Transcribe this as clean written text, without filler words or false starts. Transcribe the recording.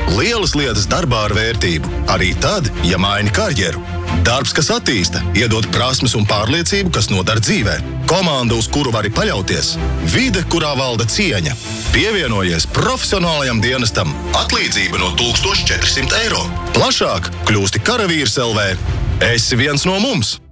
Lielas lietas darbā ar vērtību, arī tad, ja maini karjeru. Darbs, kas attīsta, iedod prasmes un pārliecību, kas nodara dzīvē. Komanda, uz kuru vari paļauties. Vide, kurā valda cieņa. Pievienojies profesionālajam dienestam. Atlīdzība no 1400 eiro. Plašāk kļūsti karavīrs LV. Esi viens no mums!